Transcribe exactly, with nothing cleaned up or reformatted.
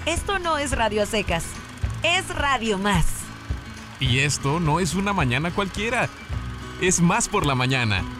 Esto no es Radio a Secas, es Radio Más. Y esto no es una mañana cualquiera, es Más por la Mañana.